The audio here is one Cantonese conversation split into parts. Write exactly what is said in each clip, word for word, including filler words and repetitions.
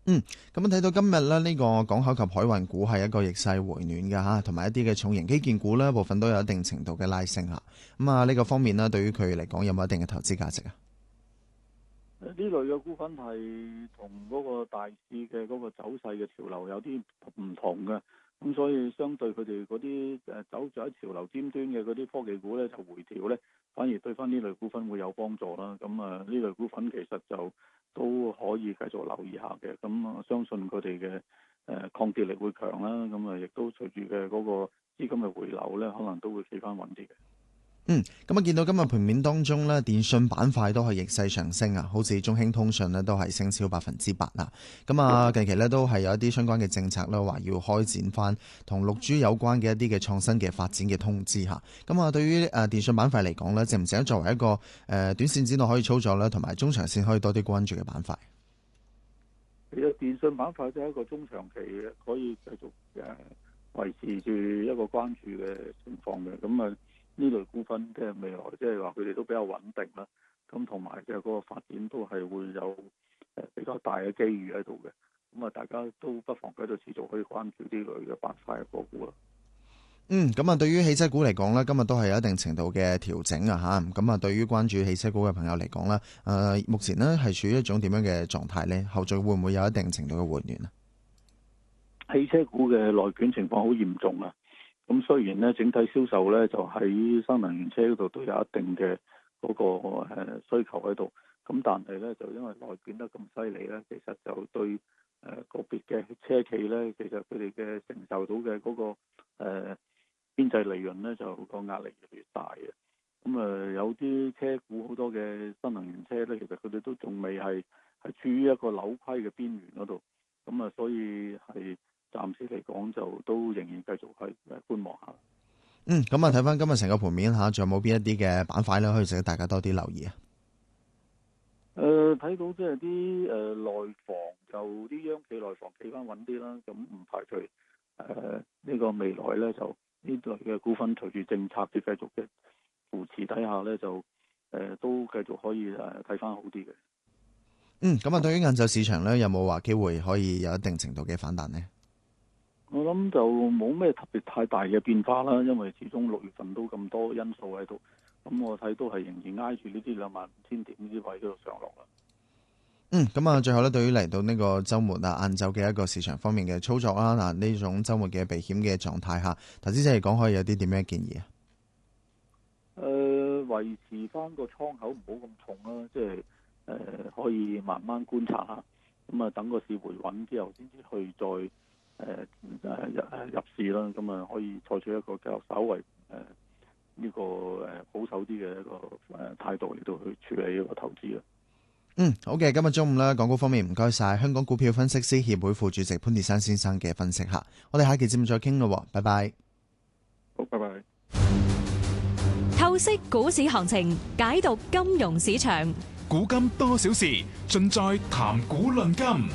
嗯，咁樣睇到今日咧，呢個港口及海運股係一個逆勢回暖嘅嚇，同埋一啲嘅重型基建股呢部分都有一定程度嘅拉升嚇。咁啊，呢個方面呢，對於佢嚟講有冇一定嘅投資價值啊？ 呢類嘅股份係同嗰個大市嘅嗰個走勢嘅潮流有啲唔同嘅，咁所以相對佢哋嗰啲誒走咗喺潮流尖端嘅嗰啲科技股咧就回調咧，反而對翻呢類股份會有幫助啦。咁啊，呢類股份其實就都可以繼續留意下嘅。咁啊，相信佢哋嘅誒抗跌力會強啦。咁啊，亦都隨住嘅嗰個資金嘅回流咧，可能都會企翻穩啲嘅。 嗯，咁啊，見到今日盤面當中咧，電信板塊都係逆勢上升啊，好似中興通訊咧都係升超百分之八啦。咁啊，近期咧都係有一啲相關嘅政策啦，話要開展翻同六 G 有關嘅一啲嘅創新嘅發展嘅通知嚇。咁啊，對於誒電信板塊嚟講咧，值唔值得作為一個誒短線之內可以操作咧，同埋中長線可以多啲關注嘅板塊？ 其實電信板塊都係一個中長期嘅，可以繼續誒維持住一個關注嘅情況嘅。咁啊，呢類股份嘅未來即係話佢哋都比較穩定啦。咁同埋嘅嗰個發展都係會有誒比較大嘅機遇喺度嘅。咁啊，大家都不妨繼續持續可以關注呢類嘅板塊嘅個股啦。 嗯，咁啊，對於汽車股嚟講咧，今日都係有一定程度嘅調整啊吓。咁啊，對於關注汽車股嘅朋友嚟講咧，誒、呃，目前呢係處於一種點樣嘅狀態呢？後續會唔會有一定程度嘅回暖啊？ 汽車股嘅內卷情況好嚴重啊！咁雖然咧整體銷售咧就喺新能源車嗰度都有一定嘅嗰個誒需求喺度，咁但係咧就因為內卷得咁犀利咧，其實就對誒個別嘅車企咧，其實佢哋嘅承受到嘅嗰個誒邊際利潤咧就個壓力越嚟越大嘅。咁啊有啲車股好多嘅新能源車咧，其實佢哋都仲未係係處於一個扭虧嘅邊緣嗰度，咁啊所以係。暫時嚟講就都仍然繼續去觀望下。 嗯，咁啊睇翻今日成個盤面嚇，仲有冇邊一啲嘅板塊咧，可以值得大家多啲留意啊？ 誒、呃，睇到即係啲誒內房就啲央企內房企翻穩啲啦，咁唔排除誒呢、呃這個未來咧就呢類嘅股份隨住政策嘅繼續嘅扶持底下咧就誒、呃、都繼續可以誒睇翻好啲嘅。 嗯，咁啊對於晏晝市場咧，有冇話機會可以有一定程度嘅反彈呢？ 我諗就冇咩特別太大嘅變化啦，因為始終六月份都咁多因素喺度，咁我睇都係仍然挨住呢啲兩萬五千點呢啲位度上落啦。 嗯，咁啊，最後咧，對於嚟到呢個週末啊，晏晝嘅一個市場方面嘅操作啦，嗱呢種週末嘅避險嘅狀態下，投資者嚟講可以有啲點樣建議啊？ 誒、呃，維持翻個倉口唔好咁重啦，即係誒、呃、可以慢慢觀察下，咁啊等個市回穩之後先至去再。誒誒入誒入市啦，咁啊可以採取一個較稍為誒呢個誒保守啲嘅一個誒態度嚟到去處理呢個投資啦。 嗯，好嘅，今日中午咧，港股方面唔該晒香港股票分析師協會副主席潘鐵珊先生嘅分析吓，我哋下期節目再傾咯，拜拜。 好，拜拜。 透析股市行情，解讀金融市場， 古今多少事，盡在談股論金。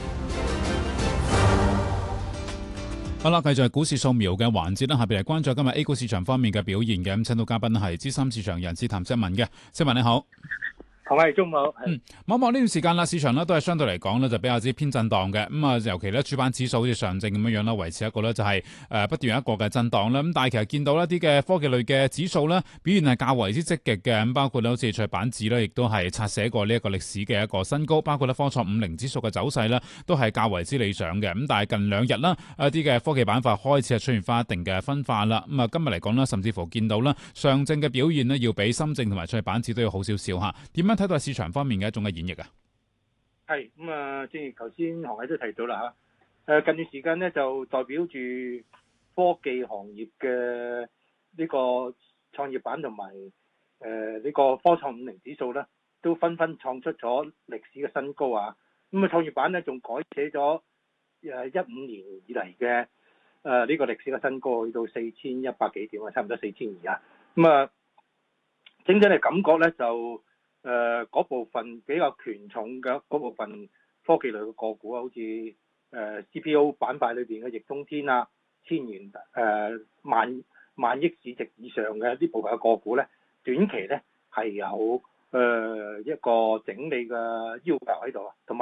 好啦，繼續係股市掃描嘅環節啦，下邊嚟關注今日 A 股市場方面嘅表現嘅。咁請到嘉賓係資深市場人士譚紹文嘅，紹文你好。 同係中午好。 嗯，望一望呢段時間啦，市場呢都係相對嚟講呢就比較之偏震盪嘅。咁啊，尤其呢主板指數好似上證咁樣樣啦，維持一個呢就係誒不斷有一個嘅震盪啦。咁但係其實見到一啲嘅科技類嘅指數呢表現係較為之積極嘅。咁包括呢好似創業板指呢，亦都係刷寫過呢一個歷史嘅一個新高。包括呢科創五零指數嘅走勢呢，都係較為之理想嘅。咁但係近兩日啦，一啲嘅科技板塊開始係出現翻一定嘅分化啦。咁啊，今日嚟講呢，甚至乎見到啦上證嘅表現呢，要比深證同埋創業板指都要好少少嚇。點樣睇到市場方面嘅一種嘅演繹啊？ 係咁啊，正如頭先韓偉都提到啦嚇，誒近段時間咧就代表住科技行業嘅呢個創業板同埋誒呢個科創五零指數咧，都紛紛創出咗歷史嘅新高啊！咁啊，創業板咧仲改寫咗誒一五年以嚟嘅誒呢個歷史嘅新高，去到四千一百幾點啊，差唔多四千二啊！咁啊，整體嘅感覺咧就〜誒嗰、呃、部分比較權重嘅嗰部分科技類嘅個股啊，好似誒、呃、C P O 板塊裏邊嘅易中天啊、千元誒、呃、萬萬億市值以上嘅呢部分嘅個股咧，短期咧係有誒、呃、一個整理嘅要求喺度啊，同埋